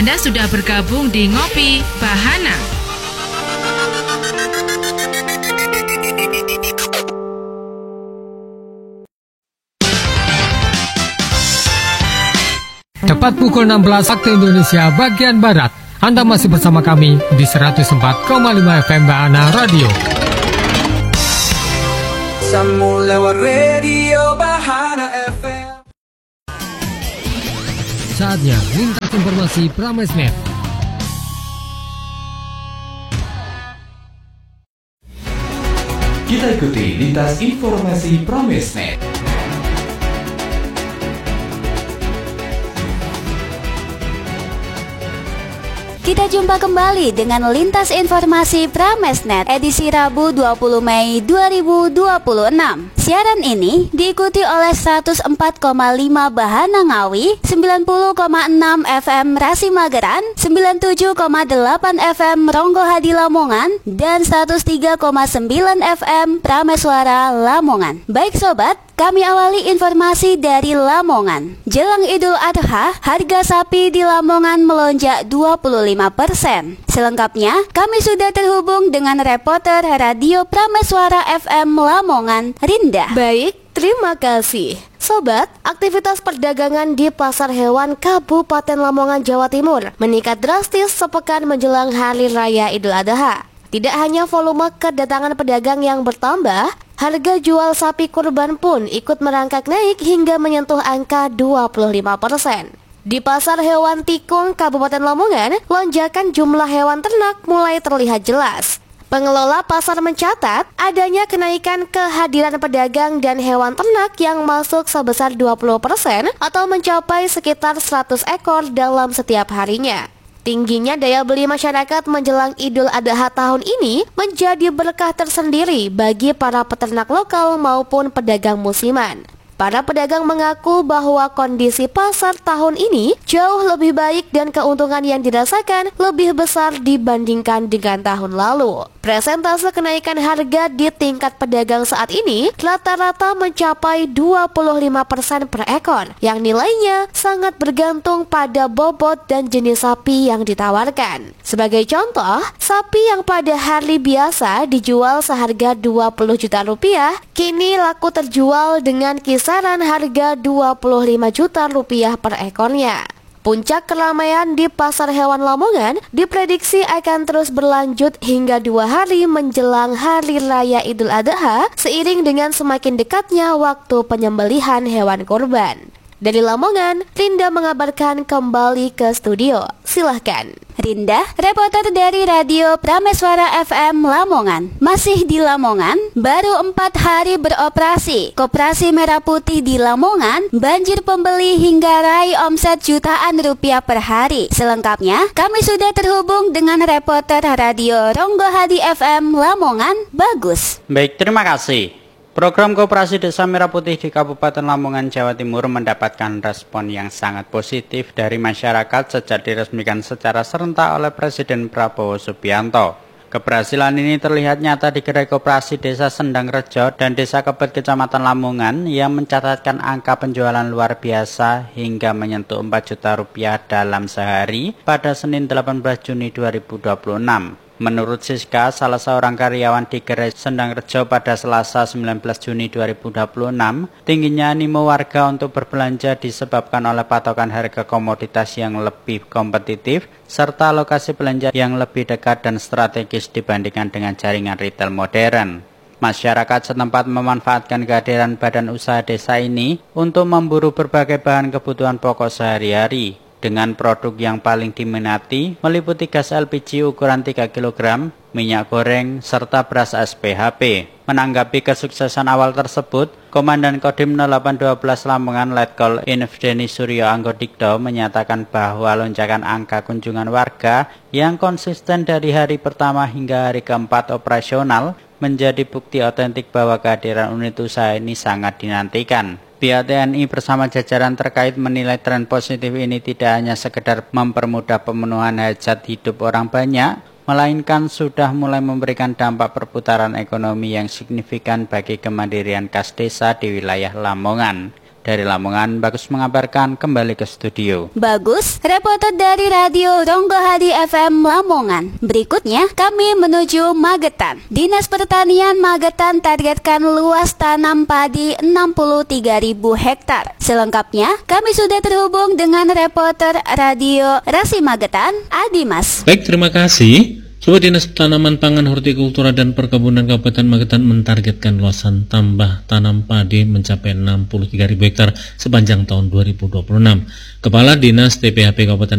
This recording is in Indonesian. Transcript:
Anda sudah bergabung di Ngopi Bahana. Tepat pukul 16 waktu Indonesia bagian Barat. Anda masih bersama kami di 104,5 FM Bahana Radio. Lewat radio Bahana FM. Saatnya lintas informasi Pramesnet. Kita ikuti lintas informasi Pramesnet. Kita jumpa kembali dengan Lintas Informasi Pramesnet edisi Rabu 20 Mei 2026. Siaran ini diikuti oleh 104,5 Bahana Ngawi, 90,6 FM Rasi Mageran, 97,8 FM Ronggo Hadi Lamongan, dan 103,9 FM Prameswara Lamongan. Baik sobat, kami awali informasi dari Lamongan. Jelang Idul Adha, harga sapi di Lamongan melonjak 25%. Selengkapnya, kami sudah terhubung dengan reporter Radio Prameswara FM Lamongan, Rinda. Baik, terima kasih. Sobat, aktivitas perdagangan di Pasar Hewan Kabupaten Lamongan, Jawa Timur meningkat drastis sepekan menjelang Hari Raya Idul Adha. Tidak hanya volume kedatangan pedagang yang bertambah, harga jual sapi kurban pun ikut merangkak naik hingga menyentuh angka 25%. Di Pasar Hewan Tikung, Kabupaten Lamongan, lonjakan jumlah hewan ternak mulai terlihat jelas. Pengelola pasar mencatat adanya kenaikan kehadiran pedagang dan hewan ternak yang masuk sebesar 20% atau mencapai sekitar 100 ekor dalam setiap harinya. Tingginya daya beli masyarakat menjelang Idul Adha tahun ini menjadi berkah tersendiri bagi para peternak lokal maupun pedagang musiman. Para pedagang mengaku bahwa kondisi pasar tahun ini jauh lebih baik dan keuntungan yang dirasakan lebih besar dibandingkan dengan tahun lalu. Presentase kenaikan harga di tingkat pedagang saat ini rata-rata mencapai 25% per ekor, yang nilainya sangat bergantung pada bobot dan jenis sapi yang ditawarkan. Sebagai contoh, sapi yang pada hari biasa dijual seharga 20 juta rupiah, kini laku terjual dengan kisaran harga 25 juta rupiah per ekornya. Puncak keramaian di Pasar Hewan Lamongan diprediksi akan terus berlanjut hingga 2 hari menjelang Hari Raya Idul Adha seiring dengan semakin dekatnya waktu penyembelihan hewan kurban. Dari Lamongan, Rinda mengabarkan kembali ke studio. Silahkan. Rinda, reporter dari Radio Prameswara FM Lamongan. Masih di Lamongan, baru 4 hari beroperasi, Koperasi Merah Putih di Lamongan banjir pembeli hingga raih omset jutaan rupiah per hari. Selengkapnya, kami sudah terhubung dengan reporter Radio Ronggo Hadi FM Lamongan, Bagus. Baik, terima kasih. Program Koperasi Desa Merah Putih di Kabupaten Lamongan, Jawa Timur mendapatkan respon yang sangat positif dari masyarakat sejak diresmikan secara serentak oleh Presiden Prabowo Subianto. Keberhasilan ini terlihat nyata di Gerai Koperasi Desa Sendang Rejo dan Desa Kebet Kecamatan Lamongan yang mencatatkan angka penjualan luar biasa hingga menyentuh 4 juta rupiah dalam sehari pada Senin 18 Juni 2026. Menurut Siska, salah seorang karyawan di Gerai Sendang Rejo pada Selasa 19 Juni 2026, tingginya animo warga untuk berbelanja disebabkan oleh patokan harga komoditas yang lebih kompetitif serta lokasi belanja yang lebih dekat dan strategis dibandingkan dengan jaringan retail modern. Masyarakat setempat memanfaatkan kehadiran badan usaha desa ini untuk memburu berbagai bahan kebutuhan pokok sehari-hari. Dengan produk yang paling diminati meliputi gas LPG ukuran 3 kg, minyak goreng, serta beras SPHP. Menanggapi kesuksesan awal tersebut, Komandan Kodim 0812 Lamongan Letkol Infdeni Suryo Anggodikdo menyatakan bahwa lonjakan angka kunjungan warga yang konsisten dari hari pertama hingga hari keempat operasional menjadi bukti otentik bahwa kehadiran unit usaha ini sangat dinantikan. Pihak TNI bersama jajaran terkait menilai tren positif ini tidak hanya sekedar mempermudah pemenuhan hajat hidup orang banyak, melainkan sudah mulai memberikan dampak perputaran ekonomi yang signifikan bagi kemandirian kas desa di wilayah Lamongan. Dari Lamongan, Bagus mengabarkan, kembali ke studio. Bagus, reporter dari Radio Ronggohadi FM Lamongan. Berikutnya, kami menuju Magetan. Dinas Pertanian Magetan targetkan luas tanam padi 63.000 hektar. Selengkapnya, kami sudah terhubung dengan reporter Radio Rasi Magetan, Adimas. Baik, terima kasih. Sobat Dinas Tanaman Pangan, Hortikultura dan Perkebunan Kabupaten Magetan mentargetkan luasan tambah tanam padi mencapai 63.000 hektar sepanjang tahun 2026. Kepala Dinas TPHP Kabupaten